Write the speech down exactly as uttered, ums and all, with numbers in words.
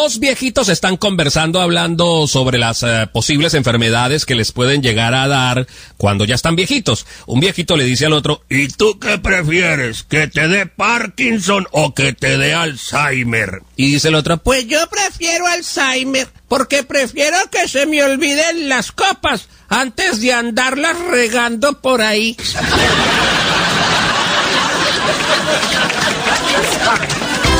Dos viejitos están conversando, hablando sobre las uh, posibles enfermedades que les pueden llegar a dar cuando ya están viejitos. Un viejito le dice al otro, ¿y tú qué prefieres? ¿Que te dé Parkinson o que te dé Alzheimer? Y dice el otro, pues yo prefiero Alzheimer, porque prefiero que se me olviden las copas antes de andarlas regando por ahí.